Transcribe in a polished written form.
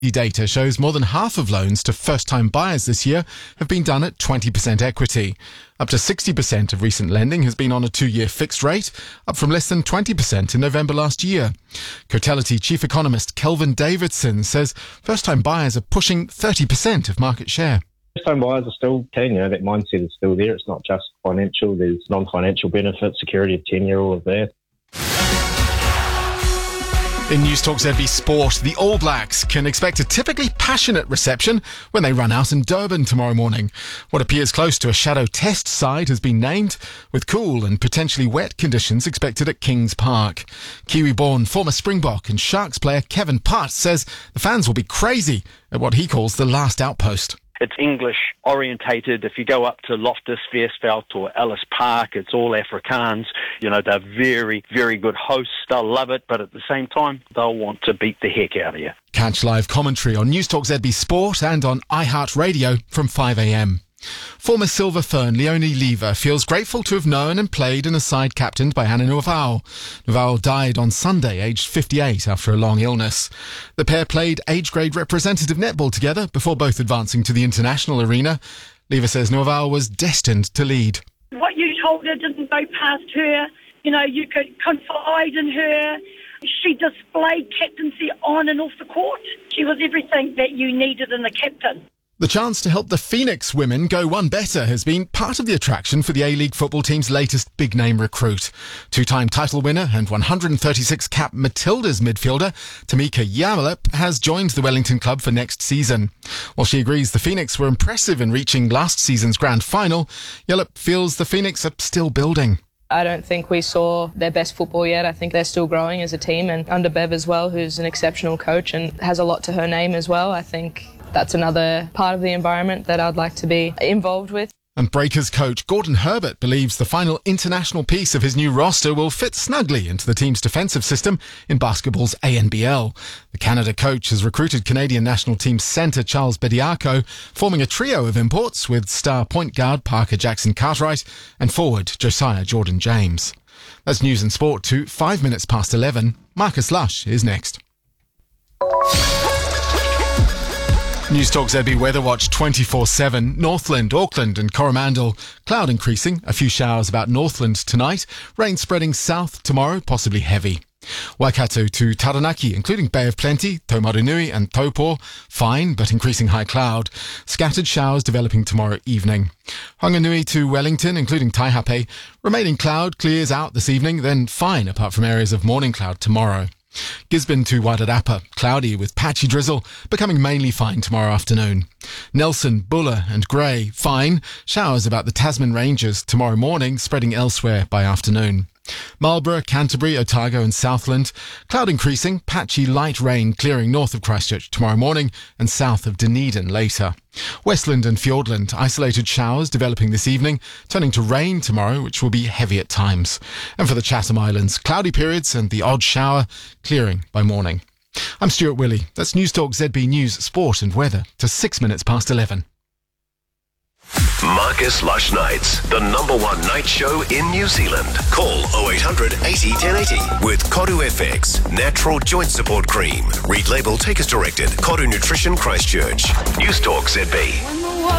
Data shows more than half of loans to first-time buyers this year have been done at 20% equity. Up to 60% of recent lending has been on a 2-year fixed rate, up from less than 20% in November last year. Cotality chief economist Kelvin Davidson says first-time buyers are pushing 30% of market share. First-time buyers are still keen, that mindset is still there. It's not just financial, there's non-financial benefits, security of tenure, all of that. In News Talk ZB Sport, the All Blacks can expect a typically passionate reception when they run out in Durban tomorrow morning. What appears close to a shadow test side has been named, with cool and potentially wet conditions expected at Kings Park. Kiwi-born former Springbok and Sharks player Kevin Putt says the fans will be crazy at what he calls the last outpost. It's English orientated. If you go up to Loftus Versfeld or Ellis Park, it's all Afrikaans. They're very, very good hosts. They'll love it, but at the same time, they'll want to beat the heck out of you. Catch live commentary on News Talk ZB Sport and on iHeartRadio from 5 a.m. Former Silver Fern Leonie Lever feels grateful to have known and played in a side captained by Hannah Novau. Novau died on Sunday, aged 58, after a long illness. The pair played age-grade representative netball together before both advancing to the international arena. Lever says Novau was destined to lead. What you told her didn't go past her. You could confide in her. She displayed captaincy on and off the court. She was everything that you needed in a captain. The chance to help the Phoenix women go one better has been part of the attraction for the A-League football team's latest big-name recruit. Two-time title winner and 136-cap Matildas midfielder Tamika Yamalip has joined the Wellington club for next season. While she agrees the Phoenix were impressive in reaching last season's grand final, Yamalip feels the Phoenix are still building. I don't think we saw their best football yet. I think they're still growing as a team, and under Bev as well, who's an exceptional coach and has a lot to her name as well. I think that's another part of the environment that I'd like to be involved with. And Breakers coach Gordon Herbert believes the final international piece of his new roster will fit snugly into the team's defensive system in basketball's ANBL. The Canada coach has recruited Canadian national team centre Charles Bediako, forming a trio of imports with star point guard Parker Jackson Cartwright and forward Josiah Jordan James. That's news and sport to 5 minutes past 11. Marcus Lush is next. News Talk ZB Weather Watch 24/7. Northland, Auckland and Coromandel. Cloud increasing. A few showers about Northland tonight. Rain spreading south tomorrow, possibly heavy. Waikato to Taranaki, including Bay of Plenty, Taumarunui and Taupo. Fine, but increasing high cloud. Scattered showers developing tomorrow evening. Honganui to Wellington, including Taihape. Remaining cloud clears out this evening, then fine apart from areas of morning cloud tomorrow. Gisborne to Wairarapa, cloudy with patchy drizzle, becoming mainly fine tomorrow afternoon. Nelson, Buller and Grey, fine. Showers about the Tasman Ranges tomorrow morning, spreading elsewhere by afternoon. Marlborough, Canterbury, Otago and Southland. Cloud increasing, patchy light rain clearing north of Christchurch tomorrow morning and south of Dunedin later. Westland and Fiordland, isolated showers developing this evening, turning to rain tomorrow, which will be heavy at times. And for the Chatham Islands, cloudy periods and the odd shower, clearing by morning. I'm Stuart Willey. That's News Talk ZB News, Sport and Weather to 6 minutes past 11. Marcus Lush Nights, the #1 night show in New Zealand. Call 0800 80 1080 with Koru FX, natural joint support cream. Read label, take as directed. Koru Nutrition Christchurch. News Talk ZB.